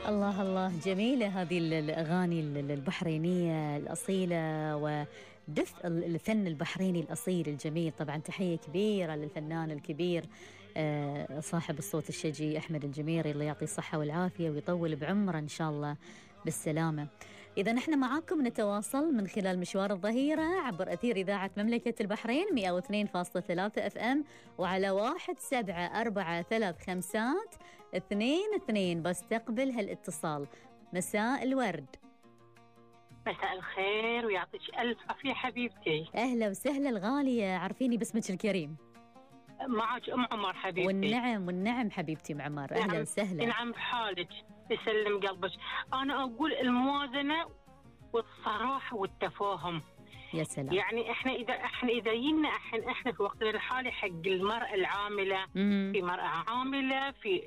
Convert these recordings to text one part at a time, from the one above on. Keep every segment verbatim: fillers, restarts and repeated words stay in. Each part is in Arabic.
الله الله، جميلة هذه الأغاني البحرينية الأصيلة ودفء الفن البحريني الأصيل الجميل. طبعا تحية كبيرة للفنان الكبير صاحب الصوت الشجي أحمد الجميري، الله يعطيه الصحة والعافية ويطول بعمره إن شاء الله بالسلامة. إذا نحن معاكم نتواصل من خلال مشوار الظهيرة عبر أثير إذاعة مملكة البحرين مئة واثنين فاصلة ثلاثة اف ام وعلى واحد سبعة أربعة ثلاث خمسات اثنين اثنين. بستقبل هالاتصال. مساء الورد. مساء الخير ويعطيك ألف عافية حبيبتي. أهلا وسهلا الغالية، عرفيني باسمك الكريم. معك أم عمر حبيبتي. والنعم والنعم حبيبتي أم عمر، أهلا نعم وسهلا. نعم بحالك، يسلم قلبك. أنا أقول الموازنة والصراحة والتفاهم. يا سلام. يعني إحنا إذا إحنا إذا ينا إحنا إحنا في وقتنا الحالي حق المرأة العاملة، مم. في مرأة عاملة في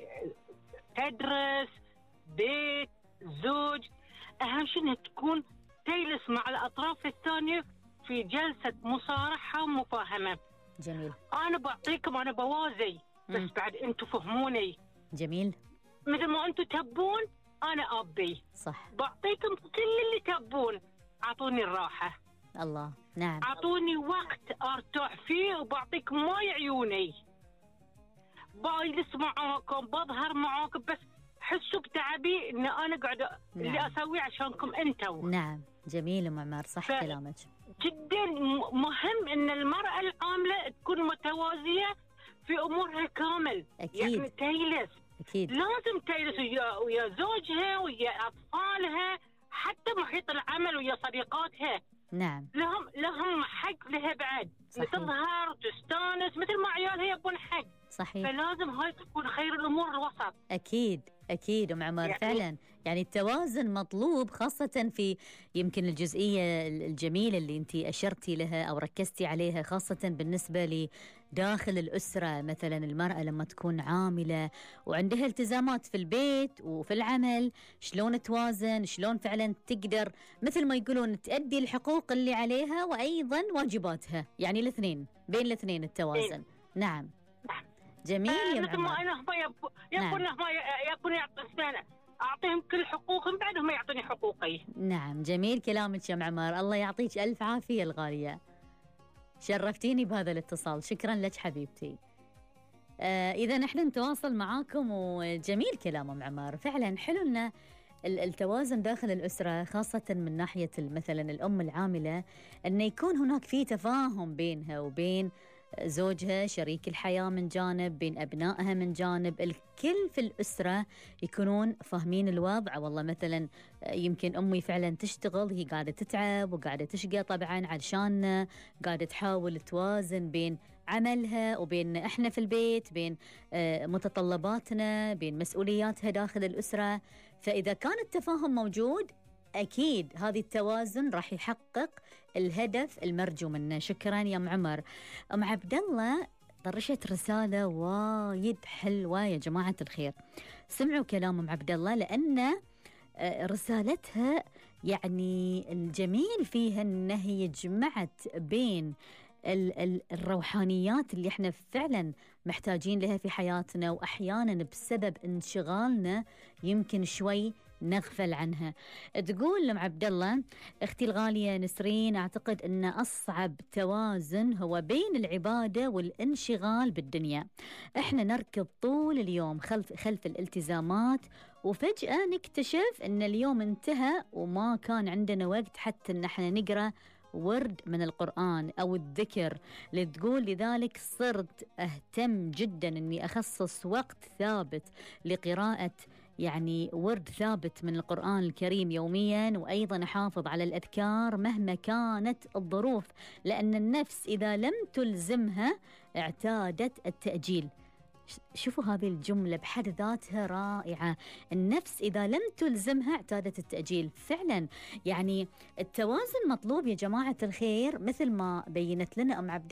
تدرس بيت زوج، أهم شيء إنها تكون تجلس مع الأطراف الثانية في جلسة مصارحة ومفاهمة. جميل. أنا بعطيكم، أنا بوازي بس مم. بعد أنتوا فهموني. جميل. مثل ما أنتوا تبون أنا أبي صح. بعطيكم كل اللي تبون. أعطوني الراحة. الله. نعم. أعطوني وقت أرتاح فيه وبعطيكم ماي عيوني. باجلس معاكم بظهر معاكم بس حسوا بتعبي إن أنا قاعدة نعم. اللي أسويه عشانكم أنتوا. نعم جميل أم عمار، صح ف... كلامك. جدا مهم إن المرأة العاملة تكون متوازية في أمورها كامل. أكيد. يعني تجلس أكيد. لازم تجلس ويا, ويا زوجها ويا أطفالها، حتى محيط العمل ويا صديقاتها. نعم. لهم لهم حق لها بعد. صحيح. تظهر تستانس مثل ما عيالها يبون حق. صحيح. فلازم هاي تكون خير الأمور الوسط. أكيد أكيد أم عمر، يعني فعلا يعني التوازن مطلوب، خاصة في يمكن الجزئية الجميلة اللي أنت أشرتي لها أو ركزتي عليها، خاصة بالنسبة لداخل الأسرة. مثلا المرأة لما تكون عاملة وعندها التزامات في البيت وفي العمل، شلون توازن، شلون فعلا تقدر مثل ما يقولون تأدي الحقوق اللي عليها وأيضا واجباتها، يعني الاثنين، بين الاثنين التوازن. نعم جميل يا مثل ما أنا هم يبون هم يبون يعطوني أعطيهم كل حقوقهم بعد هم يعطوني حقوقي. نعم جميل كلامك يا عمار، الله يعطيك ألف عافية الغالية، شرفتيني بهذا الاتصال، شكرا لك حبيبتي. آه إذا نحن نتواصل معاكم، وجميل كلام أم عمار، فعلا حلو لنا التوازن داخل الأسرة، خاصة من ناحية مثلا الأم العاملة، أن يكون هناك في تفاهم بينها وبين زوجها شريك الحياة من جانب، بين أبنائها من جانب، الكل في الأسرة يكونون فاهمين الوضع. والله مثلا يمكن أمي فعلا تشتغل، هي قاعدة تتعب وقاعدة تشقى طبعا علشان قاعدة تحاول توازن بين عملها وبين إحنا في البيت، بين متطلباتنا، بين مسؤولياتها داخل الأسرة. فإذا كان التفاهم موجود أكيد هذه التوازن راح يحقق الهدف المرجو منه. شكرا يا أم عمر. أم عبد الله طرشت رسالة وايد حلوة يا جماعة الخير، سمعوا كلام أم عبد الله، لأن رسالتها يعني الجميل فيها أنها هي جمعت بين الروحانيات اللي احنا فعلا محتاجين لها في حياتنا، وأحيانا بسبب انشغالنا يمكن شوي نغفل عنها. تقول لم عبد الله اختي الغالية نسرين، اعتقد ان اصعب توازن هو بين العبادة والانشغال بالدنيا. احنا نركض طول اليوم خلف خلف الالتزامات، وفجأة نكتشف ان اليوم انتهى وما كان عندنا وقت حتى ان احنا نقرأ ورد من القرآن أو الذكر. لتقول لذلك صرت أهتم جدا أني أخصص وقت ثابت لقراءة يعني ورد ثابت من القرآن الكريم يوميا، وأيضا أحافظ على الأذكار مهما كانت الظروف، لأن النفس إذا لم تلزمها اعتادت التأجيل. شوفوا هذه الجملة بحد ذاتها رائعة، النفس إذا لم تلزمها اعتادت التأجيل. فعلا يعني التوازن مطلوب يا جماعة الخير، مثل ما بينت لنا أم عبد